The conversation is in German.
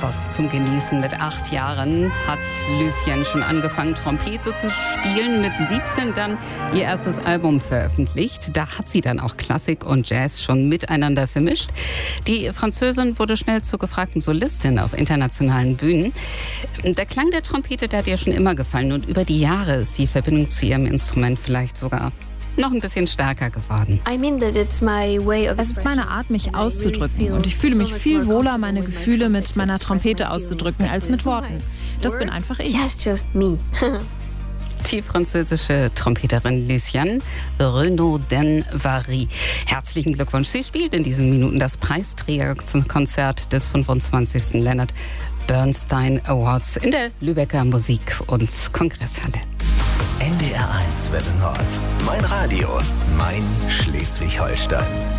Bratwurst zum Genießen. Mit 8 Jahren hat Lucien schon angefangen, Trompete zu spielen. Mit 17 dann ihr erstes Album veröffentlicht. Da hat sie dann auch Klassik und Jazz schon miteinander vermischt. Die Französin wurde schnell zur gefragten Solistin auf internationalen Bühnen. Der Klang der Trompete, der hat ihr schon immer gefallen. Und über die Jahre ist die Verbindung zu ihrem Instrument vielleicht sogar noch ein bisschen stärker geworden. Es ist meine Art, mich auszudrücken. Und ich fühle mich viel wohler, meine Gefühle mit meiner Trompete auszudrücken, als mit Worten. Das bin einfach ich. Die französische Trompeterin Lucien Renaud-Den-Vary. Herzlichen Glückwunsch. Sie spielt in diesen Minuten das Preisträgerkonzert des 25. Leonard Bernstein Awards in der Lübecker Musik- und Kongresshalle. NDR 1 Welle Nord. Mein Radio, mein Schleswig-Holstein.